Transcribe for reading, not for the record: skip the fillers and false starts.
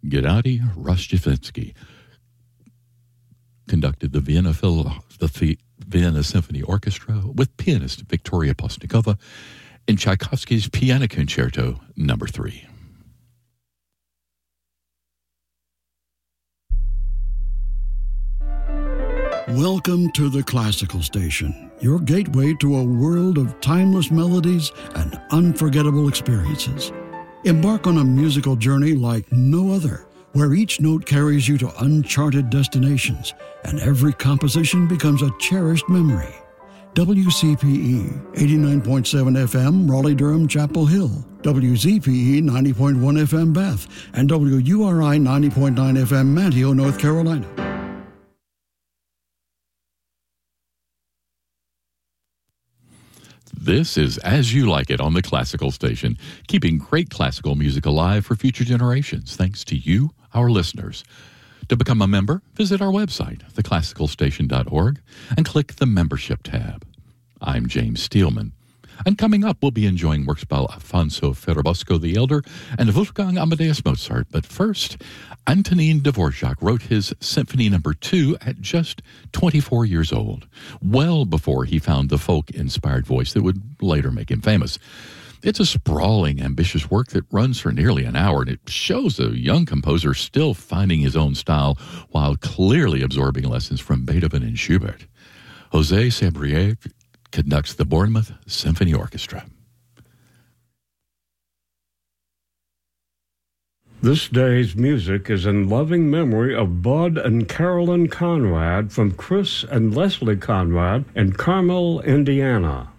Gennady Rozhdestvensky conducted the Vienna Symphony Orchestra with pianist Victoria Postnikova in Tchaikovsky's Piano Concerto No. 3. Welcome to the Classical Station, your gateway to a world of timeless melodies and unforgettable experiences. Embark on a musical journey like no other, where each note carries you to uncharted destinations and every composition becomes a cherished memory. WCPE 89.7 FM, Raleigh-Durham, Chapel Hill, WZPE 90.1 FM, Bath, and WURI 90.9 FM, Manteo, North Carolina. This is As You Like It on the Classical Station, keeping great classical music alive for future generations, thanks to you, our listeners. To become a member, visit our website, theclassicalstation.org, and click the Membership tab. I'm James Steelman, and coming up, we'll be enjoying works by Alfonso Ferrabosco the Elder and Wolfgang Amadeus Mozart. But first, Antonin Dvorak wrote his Symphony No. 2 at just 24 years old, well before he found the folk-inspired voice that would later make him famous. It's a sprawling, ambitious work that runs for nearly an hour, and it shows a young composer still finding his own style while clearly absorbing lessons from Beethoven and Schubert. Jose Sabrier conducts the Bournemouth Symphony Orchestra. This day's music is in loving memory of Bud and Carolyn Conrad from Chris and Leslie Conrad in Carmel, Indiana.